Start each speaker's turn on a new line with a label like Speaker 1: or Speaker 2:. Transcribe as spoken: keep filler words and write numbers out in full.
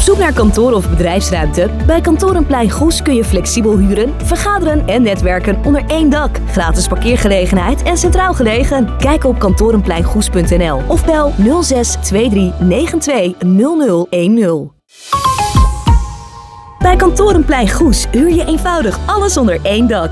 Speaker 1: zoek naar kantoor of bedrijfsruimte? Bij Kantorenplein Goes kun je flexibel huren, vergaderen en netwerken onder één dak. Gratis parkeergelegenheid en centraal gelegen. Kijk op kantorenpleingoes punt n l of bel nul zes twee drie negen twee nul nul een nul. Bij Kantorenplein Goes huur je eenvoudig alles onder één dak.